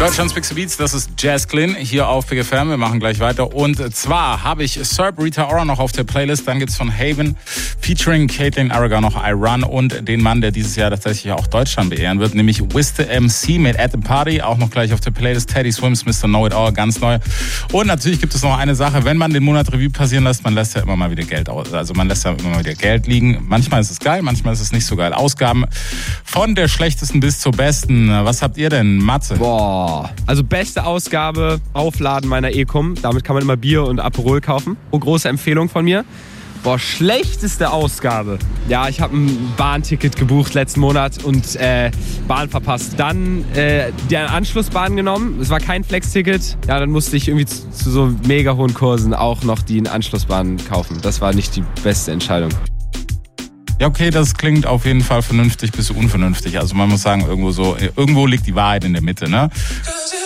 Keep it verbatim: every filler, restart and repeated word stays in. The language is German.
Deutschlands Big Beats, das ist Jazz Glynn hier auf Big F M. Wir machen gleich weiter. Und zwar habe ich Serb Rita Ora noch auf der Playlist. Dann gibt's von Haven featuring Caitlin Aragon noch I Run und den Mann, der dieses Jahr tatsächlich auch Deutschland beehren wird, nämlich Wiz the M C mit At the Party. Auch noch gleich auf der Playlist. Teddy Swims, Mister Know It All, ganz neu. Und natürlich gibt es noch eine Sache, wenn man den Monat Revue passieren lässt, man lässt ja immer mal wieder Geld aus. Also man lässt ja immer mal wieder Geld liegen. Manchmal ist es geil, manchmal ist es nicht so geil. Ausgaben von der schlechtesten bis zur besten. Was habt ihr denn, Matze? Boah, also beste Ausgabe, Aufladen meiner Ecom. Damit kann man immer Bier und Aperol kaufen. Oh, große Empfehlung von mir. Boah, schlechteste Ausgabe. Ja, ich habe ein Bahnticket gebucht letzten Monat und äh, Bahn verpasst. Dann äh, die Anschlussbahn genommen. Es war kein Flex-Ticket. Ja, dann musste ich irgendwie zu, zu so mega hohen Kursen auch noch die Anschlussbahn kaufen. Das war nicht die beste Entscheidung. Ja, okay, das klingt auf jeden Fall vernünftig bis unvernünftig. Also man muss sagen, irgendwo so, irgendwo liegt die Wahrheit in der Mitte, ne?